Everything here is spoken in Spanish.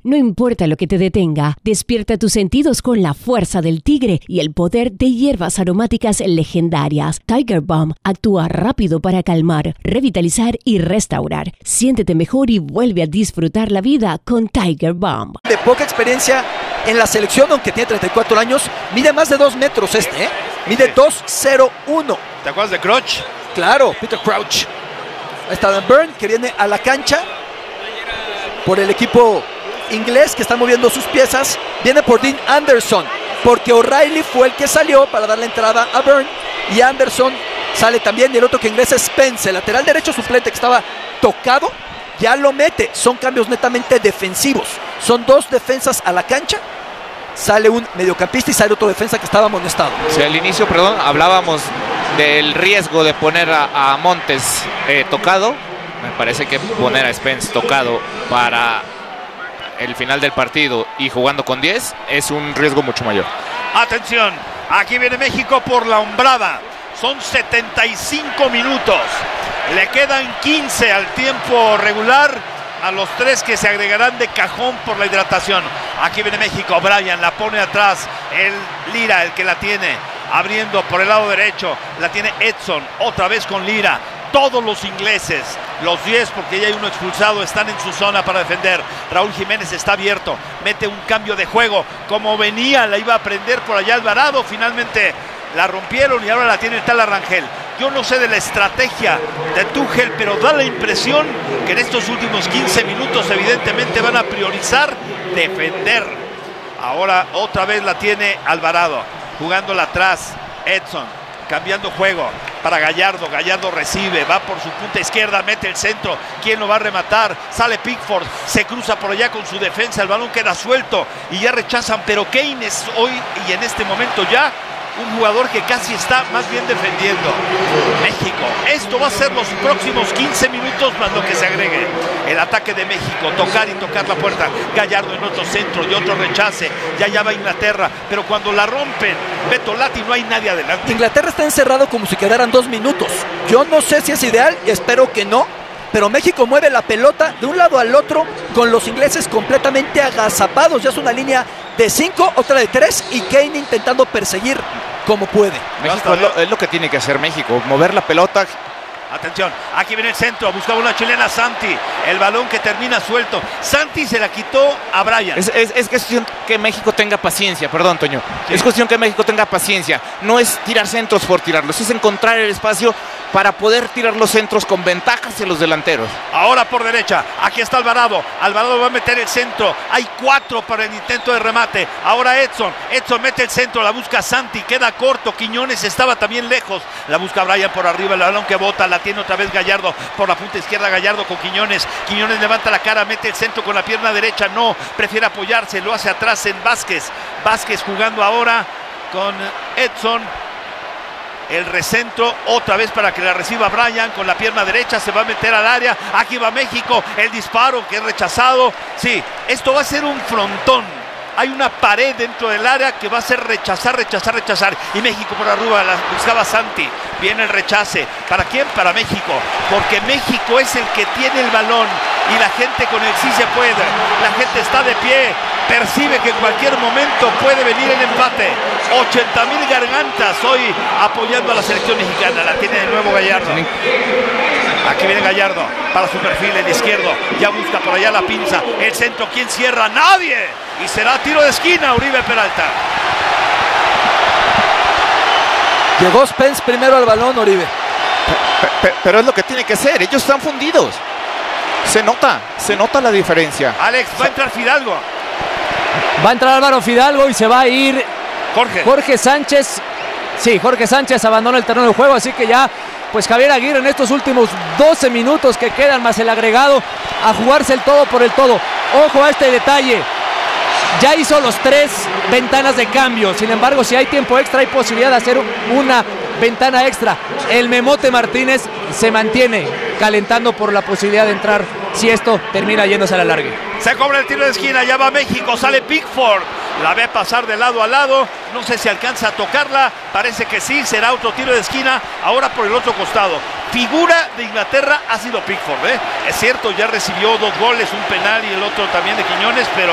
No importa lo que te detenga, despierta tus sentidos con la fuerza del tigre y el poder de hierbas aromáticas legendarias. Tiger Balm actúa rápido para calmar, revitalizar y restaurar. Siéntete mejor y vuelve a disfrutar la vida con Tiger Balm. De poca experiencia en la selección, aunque tiene 34 años, mide más de 2 metros mide 2.01. ¿Te acuerdas de Crouch? Claro, Peter Crouch. Ahí está Dan Burn, que viene a la cancha por el equipo inglés, que está moviendo sus piezas. Viene por Dean Anderson, porque O'Reilly fue el que salió para dar la entrada a Burn, y Anderson sale también. Y el otro que ingresa es Spence, el lateral derecho suplente que estaba tocado, ya lo mete. Son cambios netamente defensivos, son 2 defensas a la cancha. Sale un mediocampista y sale otro defensa que estaba amonestado. Sí, al inicio, hablábamos del riesgo de poner a Montes tocado. Me parece que poner a Spence tocado para el final del partido y jugando con 10 es un riesgo mucho mayor. Atención, aquí viene México por la hombrada. Son 75 minutos. Le quedan 15 al tiempo regular, a los 3 que se agregarán de cajón por la hidratación. Aquí viene México. Bryan la pone atrás. El Lira, el que la tiene, abriendo por el lado derecho. La tiene Edson, otra vez con Lira. Todos los ingleses, los 10, porque ya hay uno expulsado, están en su zona para defender. Raúl Jiménez está abierto, mete un cambio de juego. Como venía, la iba a prender por allá Alvarado. Finalmente la rompieron y ahora la tiene el tal Rangel. Yo no sé de la estrategia de Tuchel, pero da la impresión que en estos últimos 15 minutos evidentemente van a priorizar defender. Ahora otra vez la tiene Alvarado, jugándola atrás. Edson, cambiando juego para Gallardo. Gallardo recibe, va por su punta izquierda, mete el centro. ¿Quién lo va a rematar? Sale Pickford, se cruza por allá con su defensa. El balón queda suelto y ya rechazan. Pero Kane es hoy y en este momento ya un jugador que casi está más bien defendiendo. México, esto va a ser los próximos 15 minutos más lo que se agregue. El ataque de México, tocar y tocar la puerta. Gallardo en otro centro y otro rechace. Ya va Inglaterra, pero cuando la rompen Beto Lati, no hay nadie adelante. Inglaterra está encerrado como si quedaran 2 minutos. Yo no sé si es ideal, espero que no, pero México mueve la pelota de un lado al otro con los ingleses completamente agazapados. Ya es una línea de 5, otra de 3, y Kane intentando perseguir como puede. México es lo que tiene que hacer México, mover la pelota. Atención, aquí viene el centro, buscaba una chilena Santi, el balón que termina suelto. Santi se la quitó a Bryan. Es cuestión que México tenga paciencia, perdón, Toño. Sí. Es cuestión que México tenga paciencia. No es tirar centros por tirarlos, es encontrar el espacio para poder tirar los centros con ventaja hacia los delanteros. Ahora por derecha, aquí está Alvarado. Alvarado va a meter el centro. Hay 4 para el intento de remate. Ahora Edson mete el centro, la busca Santi, queda corto. Quiñones estaba también lejos. La busca Bryan por arriba, el balón que bota, la tiene otra vez Gallardo por la punta izquierda. Gallardo con Quiñones. Quiñones levanta la cara, mete el centro con la pierna derecha. No, prefiere apoyarse, lo hace atrás en Vázquez. Vázquez jugando ahora con Edson. El recentro otra vez para que la reciba Bryan con la pierna derecha, se va a meter al área. Aquí va México, el disparo que es rechazado. Sí, esto va a ser un frontón. Hay una pared dentro del área que va a ser rechazar. Y México por arriba, la buscaba Santi. Viene el rechace. ¿Para quién? Para México. Porque México es el que tiene el balón. Y la gente con el sí se puede. La gente está de pie. Percibe que en cualquier momento puede venir el empate. 80,000 gargantas hoy apoyando a la selección mexicana. La tiene de nuevo Gallardo. Aquí viene Gallardo para su perfil, el izquierdo. Ya busca por allá la pinza. El centro, ¿quién cierra? ¡Nadie! Y será tiro de esquina, Uribe Peralta. Llegó Spence primero al balón, Uribe. Pero es lo que tiene que ser. Ellos están fundidos. Se nota la diferencia. Alex, va a entrar Fidalgo. Va a entrar Álvaro Fidalgo y se va a ir Jorge Sánchez. Sí, Jorge Sánchez abandona el terreno de juego, así que ya pues Javier Aguirre en estos últimos 12 minutos que quedan más el agregado, a jugarse el todo por el todo. Ojo a este detalle. Ya hizo los 3 ventanas de cambio. Sin embargo, si hay tiempo extra, hay posibilidad de hacer una ventana extra. El Memote Martínez se mantiene calentando por la posibilidad de entrar si esto termina yéndose a la larga. Se cobra el tiro de esquina, ya va México, sale Pickford. La ve pasar de lado a lado. No sé si alcanza a tocarla. Parece que sí, será otro tiro de esquina. Ahora por el otro costado. Figura de Inglaterra ha sido Pickford, ¿eh? Es cierto, ya recibió 2 goles, un penal y el otro también de Quiñones, pero